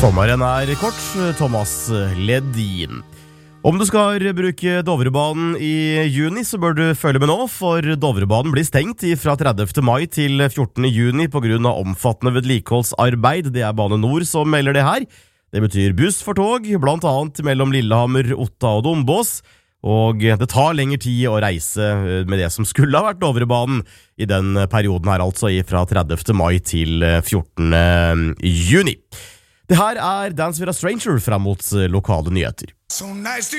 Sommeren kort, Thomas Ledin. Om du skal bruke Dovrebanen i juni, så bør du følge med nå, for Dovrebanen blir stengt fra 30. mai til 14. juni på grunn av omfattende vedlikeholdsarbeid. Det Bane Nor som melder det her. Det betyr buss for tog, blant annet mellom Lillehammer, Otta og Dombås. Og det tar lengre tid å reise med det som skulle ha vært Dovrebanen i den perioden her, altså fra 30. mai til 14. juni. Det her Dance with a Stranger frem mot lokale nyheter. So nice to